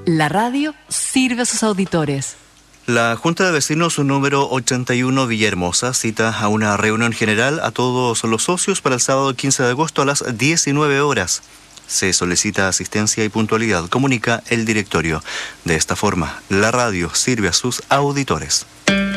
La radio sirve a sus auditores. La Junta de Vecinos número 81 Villahermosa cita a una reunión general a todos los socios para el sábado 15 de agosto a las 19 horas. Se solicita asistencia y puntualidad, comunica el directorio. De esta forma, la radio sirve a sus auditores.